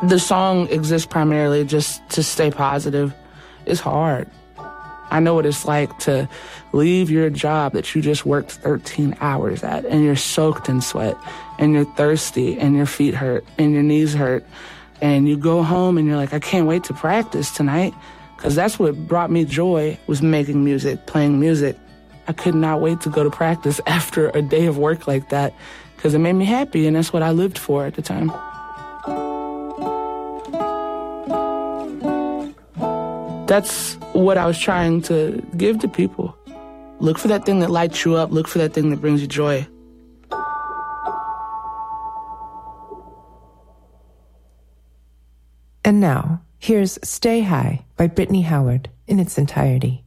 The song exists primarily just to stay positive. It's hard. I know what it's like to leave your job that you just worked 13 hours at, and you're soaked in sweat, and you're thirsty, and your feet hurt, and your knees hurt, and you go home and you're like, I can't wait to practice tonight, because that's what brought me joy, was making music, playing music. I could not wait to go to practice after a day of work like that, because it made me happy, and that's what I lived for at the time. That's what I was trying to give to people. Look for that thing that lights you up. Look for that thing that brings you joy. And now, here's Stay High by Brittany Howard in its entirety.